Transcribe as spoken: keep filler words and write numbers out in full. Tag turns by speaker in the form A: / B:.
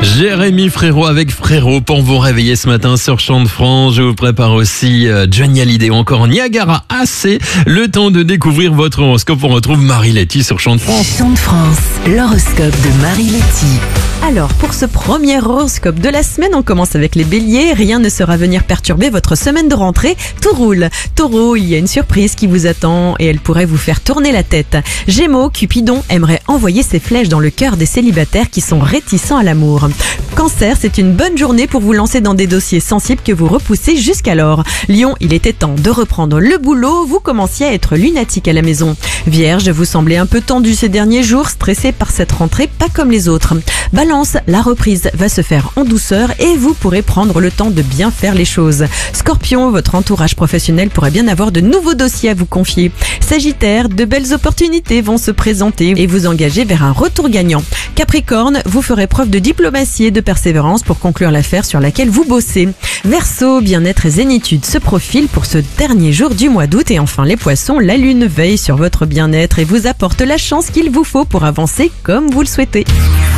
A: Jérémy Frérot avec Frérot pour vous réveiller ce matin sur Chant de France. Je vous prépare aussi euh, Johnny Hallyday ou encore Niagara. Assez le temps de découvrir votre horoscope. On retrouve Marie-Letty sur Chant de France.
B: Chant de France, l'horoscope de Marie-Letty. Alors, pour ce premier horoscope de la semaine, on commence avec les béliers. Rien ne sera venir perturber votre semaine de rentrée. Tout roule. Taureau, il y a une surprise qui vous attend et elle pourrait vous faire tourner la tête. Gémeaux, Cupidon aimerait envoyer ses flèches dans le cœur des célibataires qui sont réticents à l'amour. Cancer, c'est une bonne journée pour vous lancer dans des dossiers sensibles que vous repoussez jusqu'alors. Lion, il était temps de reprendre le boulot, vous commenciez à être lunatique à la maison. Vierge, vous semblez un peu tendu ces derniers jours, stressé par cette rentrée pas comme les autres. Balance, la reprise va se faire en douceur et vous pourrez prendre le temps de bien faire les choses. Scorpion, votre entourage professionnel pourrait bien avoir de nouveaux dossiers à vous confier. Sagittaire, de belles opportunités vont se présenter et vous engager vers un retour gagnant. Capricorne, vous ferez preuve de diplomatie et de persévérance pour conclure l'affaire sur laquelle vous bossez. Verseau, bien-être et zénitude se profilent pour ce dernier jour du mois d'août. Et enfin les poissons, la lune veille sur votre bien-être et vous apporte la chance qu'il vous faut pour avancer comme vous le souhaitez.